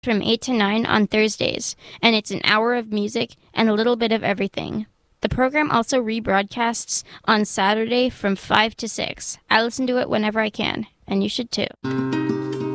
from 8 to 9 on Thursdays, and it's an hour of music and a little bit of everything. The program also rebroadcasts on Saturday from 5 to 6. I listen to it whenever I can, and you should too.